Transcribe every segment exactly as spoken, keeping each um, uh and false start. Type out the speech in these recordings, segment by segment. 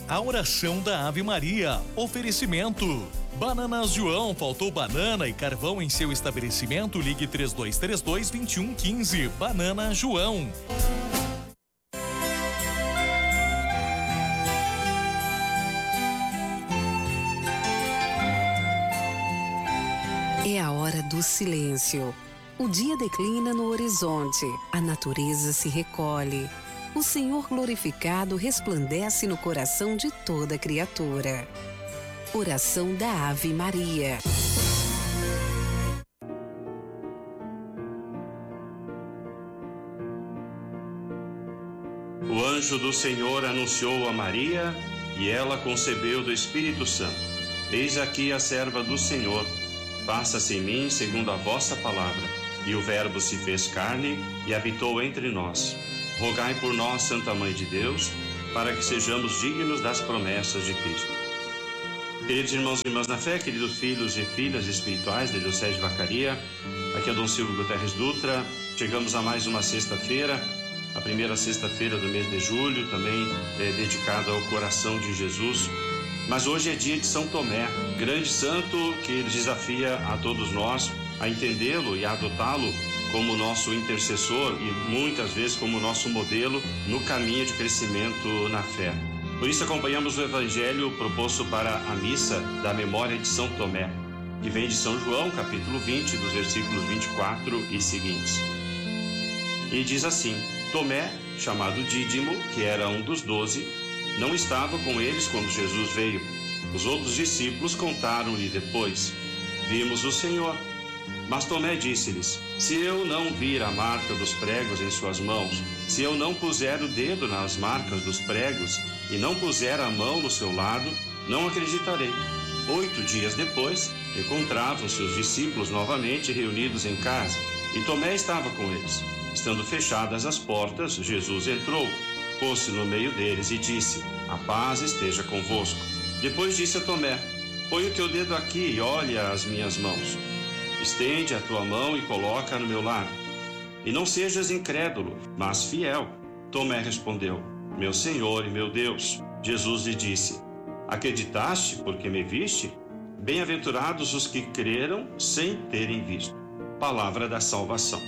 a oração da Ave Maria. Oferecimento: Bananas João, faltou banana e carvão em seu estabelecimento? Ligue três dois três dois, dois um um cinco. Banana João. É a hora do silêncio. O dia declina no horizonte, a natureza se recolhe. O Senhor glorificado resplandece no coração de toda criatura. Oração da Ave Maria. O anjo do Senhor anunciou a Maria e ela concebeu do Espírito Santo. Eis aqui a serva do Senhor. Faça-se em mim segundo a vossa palavra. E o Verbo se fez carne e habitou entre nós. Rogai por nós, Santa Mãe de Deus, para que sejamos dignos das promessas de Cristo. Queridos irmãos e irmãs na fé, queridos filhos e filhas espirituais da Diocese de Vacaria, aqui é Dom Silvio Guterres Dutra. Chegamos a mais uma sexta-feira, a primeira sexta-feira do mês de julho, também é dedicada ao coração de Jesus. Mas hoje é dia de São Tomé, grande santo que desafia a todos nós a entendê-lo e a adotá-lo como nosso intercessor e muitas vezes como nosso modelo no caminho de crescimento na fé. Por isso acompanhamos o Evangelho proposto para a missa da memória de São Tomé, que vem de São João, capítulo vinte, dos versículos vinte e quatro e seguintes. E diz assim: Tomé, chamado Dídimo, que era um dos doze, não estava com eles quando Jesus veio. Os outros discípulos contaram-lhe depois: Vimos o Senhor. Mas Tomé disse-lhes: Se eu não vir a marca dos pregos em suas mãos, se eu não puser o dedo nas marcas dos pregos e não puser a mão no seu lado, não acreditarei. Oito dias depois, encontravam-se os discípulos novamente reunidos em casa, e Tomé estava com eles. Estando fechadas as portas, Jesus entrou, pôs-se no meio deles e disse: A paz esteja convosco. Depois disse a Tomé: Põe o teu dedo aqui e olha as minhas mãos. Estende a tua mão e coloca no meu lado. E não sejas incrédulo, mas fiel. Tomé respondeu: Meu Senhor e meu Deus. Jesus lhe disse: Acreditaste porque me viste? Bem-aventurados os que creram sem terem visto. Palavra da salvação.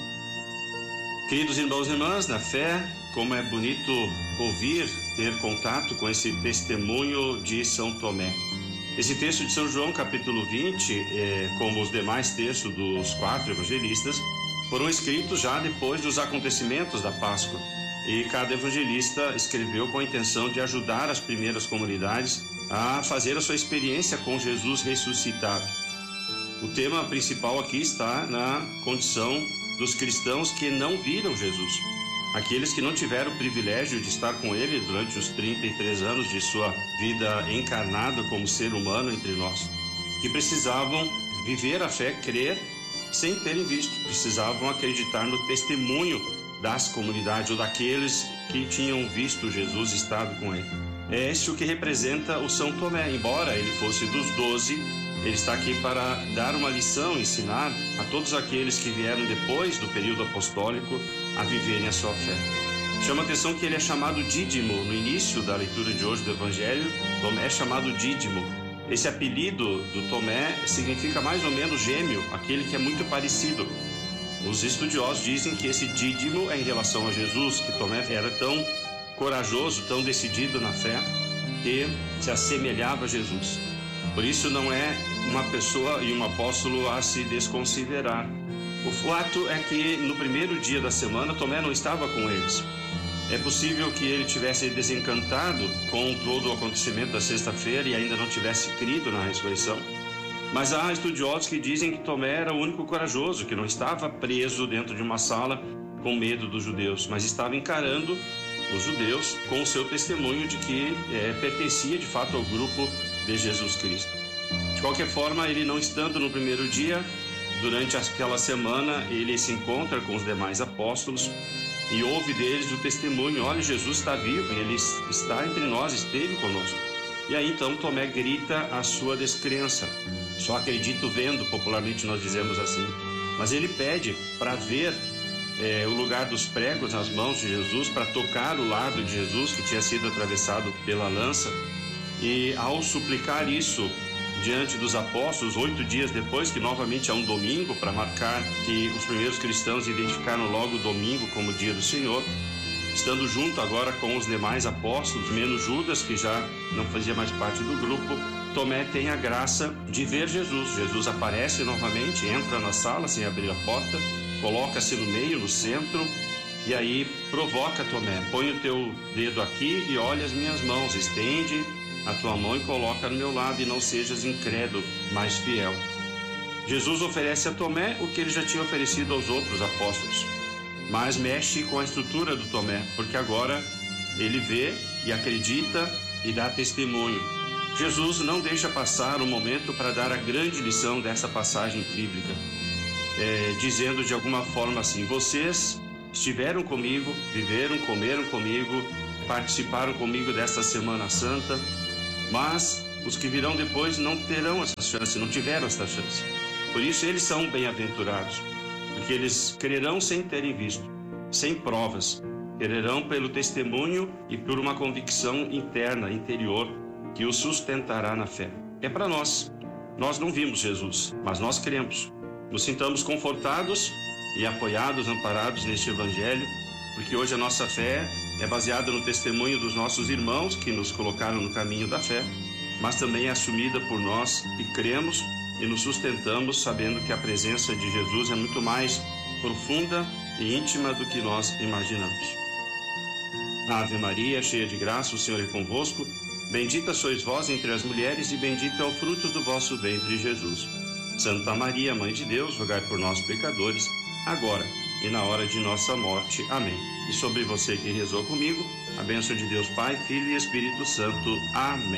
Queridos irmãos e irmãs, na fé, como é bonito ouvir, ter contato com esse testemunho de São Tomé. Esse texto de São João, capítulo vinte, é, como os demais textos dos quatro evangelistas, foram escritos já depois dos acontecimentos da Páscoa. E cada evangelista escreveu com a intenção de ajudar as primeiras comunidades a fazer a sua experiência com Jesus ressuscitado. O tema principal aqui está na condição dos cristãos que não viram Jesus. Aqueles que não tiveram o privilégio de estar com ele durante os trinta e três anos de sua vida encarnada como ser humano entre nós, que precisavam viver a fé, crer, sem terem visto, precisavam acreditar no testemunho das comunidades ou daqueles que tinham visto Jesus estado com ele. É isso que representa o São Tomé. Embora ele fosse dos doze, ele está aqui para dar uma lição, ensinar a todos aqueles que vieram depois do período apostólico a viverem a sua fé. Chama a atenção que ele é chamado Dídimo. No início da leitura de hoje do Evangelho, Tomé é chamado Dídimo. Esse apelido do Tomé significa mais ou menos gêmeo, aquele que é muito parecido. Os estudiosos dizem que esse Dídimo é em relação a Jesus, que Tomé era tão corajoso, tão decidido na fé, que se assemelhava a Jesus. Por isso não é uma pessoa e um apóstolo a se desconsiderar. O fato é que no primeiro dia da semana Tomé não estava com eles. É possível que ele tivesse desencantado com todo o acontecimento da sexta-feira e ainda não tivesse crido na ressurreição. Mas há estudiosos que dizem que Tomé era o único corajoso, que não estava preso dentro de uma sala com medo dos judeus, mas estava encarando os judeus com o seu testemunho de que é, pertencia de fato ao grupo de Jesus Cristo. De qualquer forma, ele não estando no primeiro dia, durante aquela semana, ele se encontra com os demais apóstolos e ouve deles o testemunho: olha, Jesus está vivo, ele está entre nós, esteve conosco. E aí então Tomé grita a sua descrença. Só acredito vendo, popularmente nós dizemos assim. Mas ele pede para ver é, o lugar dos pregos nas mãos de Jesus, para tocar o lado de Jesus que tinha sido atravessado pela lança. E ao suplicar isso diante dos apóstolos, oito dias depois, que novamente é um domingo, para marcar que os primeiros cristãos identificaram logo o domingo como o dia do Senhor, estando junto agora com os demais apóstolos, menos Judas, que já não fazia mais parte do grupo, Tomé tem a graça de ver Jesus. Jesus aparece novamente, entra na sala sem abrir a porta, coloca-se no meio, no centro, e aí provoca Tomé: põe o teu dedo aqui e olha as minhas mãos, estende a tua mão e coloca no meu lado, e não sejas incrédulo, mas fiel. Jesus oferece a Tomé o que ele já tinha oferecido aos outros apóstolos, mas mexe com a estrutura do Tomé, porque agora ele vê e acredita e dá testemunho. Jesus não deixa passar o momento para dar a grande lição dessa passagem bíblica, é, dizendo de alguma forma assim: vocês estiveram comigo, viveram, comeram comigo, participaram comigo desta Semana Santa, mas os que virão depois não terão essa chance, não tiveram essa chance. Por isso eles são bem-aventurados, porque eles crerão sem terem visto, sem provas, crerão pelo testemunho e por uma convicção interna, interior, que os sustentará na fé. É para nós. Nós não vimos Jesus, mas nós cremos. Nos sintamos confortados e apoiados, amparados neste Evangelho, porque hoje a nossa fé é baseada no testemunho dos nossos irmãos que nos colocaram no caminho da fé, mas também é assumida por nós que cremos e nos sustentamos sabendo que a presença de Jesus é muito mais profunda e íntima do que nós imaginamos. Ave Maria, cheia de graça, o Senhor é convosco. Bendita sois vós entre as mulheres e bendito é o fruto do vosso ventre, Jesus. Santa Maria, Mãe de Deus, rogai por nós, pecadores, agora e na hora de nossa morte. Amém. E sobre você que rezou comigo, a bênção de Deus Pai, Filho e Espírito Santo. Amém.